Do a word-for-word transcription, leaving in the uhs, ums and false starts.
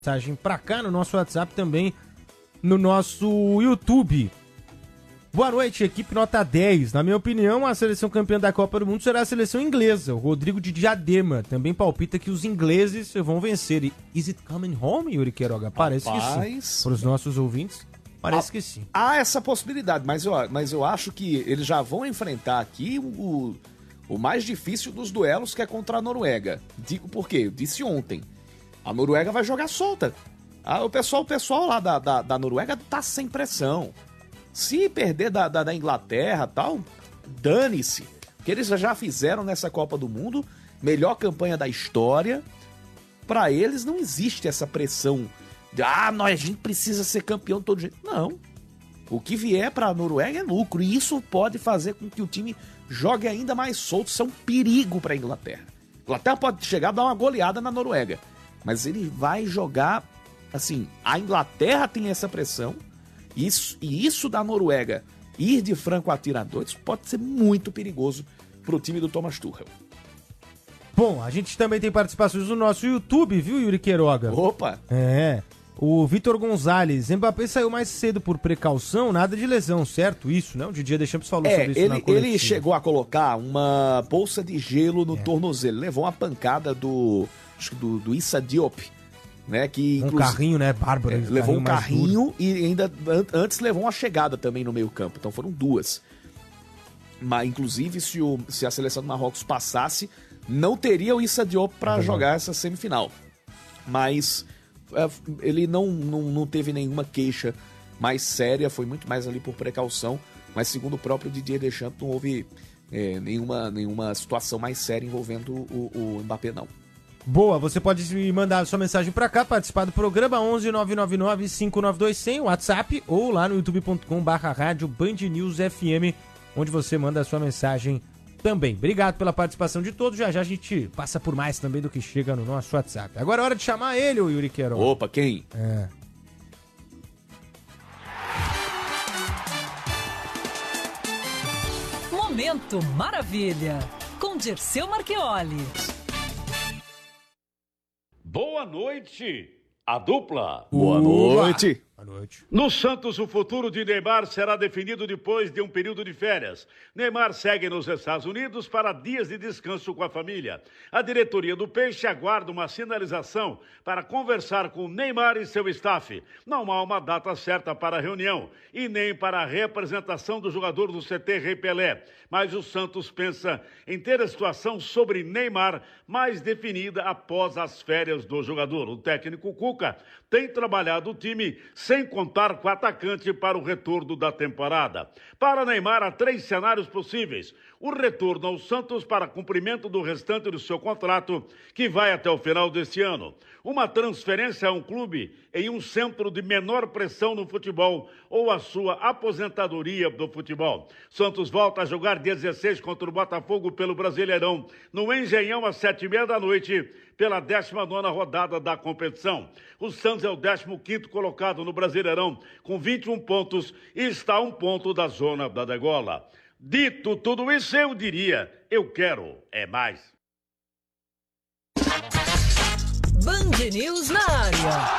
Mensagem pra cá no nosso WhatsApp, também no nosso YouTube. Boa noite, equipe nota dez. Na minha opinião, a seleção campeã da Copa do Mundo será a seleção inglesa. O Rodrigo de Diadema também palpita que os ingleses vão vencer. E is it coming home, Yuri Queiroga? Parece Rapaz, que sim. Para os nossos ouvintes, parece há, que sim. Há essa possibilidade, mas eu, mas eu acho que eles já vão enfrentar aqui o, o mais difícil dos duelos, que é contra a Noruega. Digo por quê? Eu disse ontem. A Noruega vai jogar solta. Ah, o pessoal, o pessoal lá da, da, da Noruega tá sem pressão. Se perder da, da, da Inglaterra e tal, dane-se. Porque eles já fizeram nessa Copa do Mundo, melhor campanha da história. Pra eles não existe essa pressão de, ah, nós, a gente precisa ser campeão todo jeito. Não. O que vier pra Noruega é lucro. E isso pode fazer com que o time jogue ainda mais solto. Isso é um perigo pra Inglaterra. A Inglaterra pode chegar a dar uma goleada na Noruega. Mas ele vai jogar, assim, a Inglaterra tem essa pressão, isso, e isso da Noruega ir de franco atirador, isso pode ser muito perigoso pro time do Thomas Tuchel. Bom, a gente também tem participações no nosso YouTube, viu, Yuri Queiroga? Opa! É, o Vitor Gonzalez, Mbappé saiu mais cedo por precaução, nada de lesão, certo? Isso, né? O Didier Deschamps falou é, sobre isso ele, na coletiva. ele chegou a colocar uma bolsa de gelo no é. tornozelo, levou uma pancada do... do, do Issa Diop, né, que um carrinho, né, bárbaro, é, levou um carrinho e ainda an- antes levou uma chegada também no meio campo, então foram duas. Mas inclusive se, o, se a seleção do Marrocos passasse, não teria o Issa Diop para uhum. jogar essa semifinal, mas é, ele não, não, não teve nenhuma queixa mais séria, foi muito mais ali por precaução, mas segundo o próprio Didier Deschamps não houve é, nenhuma, nenhuma situação mais séria envolvendo o, o Mbappé, não. Boa, você pode me mandar sua mensagem pra cá, participar do programa onze nove nove nove cinco nove dois zero zero, WhatsApp, ou lá no youtube ponto com barra rádio Band News F M, onde você manda a sua mensagem também. Obrigado pela participação de todos, já já a gente passa por mais também do que chega no nosso WhatsApp. Agora é hora de chamar ele, o Yuri Queiroga. Opa, quem? É. Momento Maravilha, com Dirceu Marchioli. Boa noite, a dupla. Boa noite. Boa noite. No Santos, o futuro de Neymar será definido depois de um período de férias. Neymar segue nos Estados Unidos para dias de descanso com a família. A diretoria do Peixe aguarda uma sinalização para conversar com Neymar e seu staff. Não há uma data certa para a reunião e nem para a reapresentação do jogador do C T Rei Pelé. Mas o Santos pensa em ter a situação sobre Neymar mais definida após as férias do jogador. O técnico Cuca tem trabalhado o time sem contar com o atacante para o retorno da temporada. Para Neymar, há três cenários possíveis. O retorno ao Santos para cumprimento do restante do seu contrato, que vai até o final deste ano. Uma transferência a um clube em um centro de menor pressão no futebol ou a sua aposentadoria do futebol. Santos volta a jogar dia dezesseis contra o Botafogo pelo Brasileirão, no Engenhão às sete e meia da noite, pela décima nona rodada da competição. O Santos é o décimo quinto colocado no Brasileirão, com vinte e um pontos e está a um ponto da zona da degola. Dito tudo isso, eu diria, eu quero é mais. Band News na área.